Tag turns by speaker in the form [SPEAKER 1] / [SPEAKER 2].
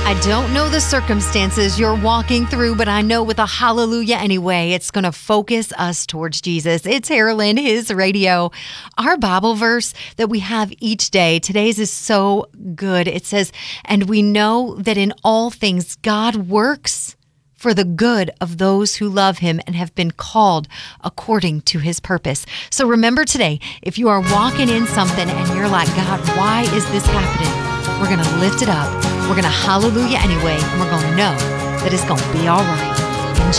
[SPEAKER 1] I don't know the circumstances you're walking through, but I know with a hallelujah anyway, it's going to focus us towards Jesus. It's Harlan, his radio. Our Bible verse that we have each day, today's is so good. It says, and we know that in all things God works for the good of those who love him and have been called according to his purpose. So remember today, if you are walking in something and you're like, God, why is this happening? We're going to lift it up. We're going to hallelujah anyway, and we're going to know that it's going to be all right.